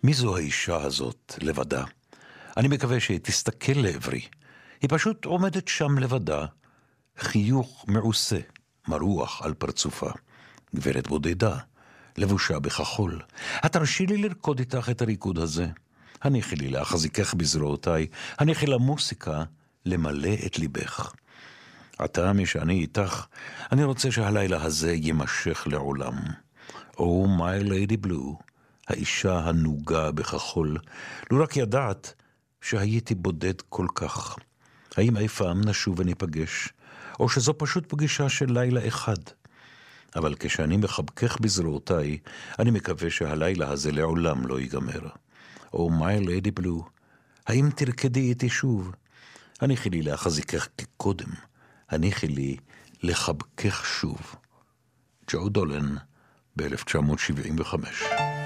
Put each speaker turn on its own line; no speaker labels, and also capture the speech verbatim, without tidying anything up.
מי זו האישה הזאת לבדה? אני מקווה שהיא תסתכל לעברי. היא פשוט עומדת שם לבדה, חיוך מעושה, מרוח על פרצופה. גברת בודדה, לבושה בכחול. התרשי לי לרקוד איתך את הריקוד הזה. הניחי לי להחזיקך בזרועותיי, הניחי למוסיקה למלא את ליבך. עתה משאני איתך, אני רוצה שהלילה הזה יימשך לעולם. Oh my lady blue, האישה הנוגה בכחול, לו רק ידעת שהייתי בודד כל כך. האם אי פעם נשוב וניפגש, או שזו פשוט פגישה של לילה אחד? אבל כשאני מחבקך בזרועותיי, אני מקווה שהלילה הזה לעולם לא ייגמר. Oh my lady blue, האם תרקדי איתי שוב? הניחי לי להחזיקך כקודם, הניחי לי לחבקך שוב. ג'ו דולן ב-אלף תשע מאות שבעים וחמש.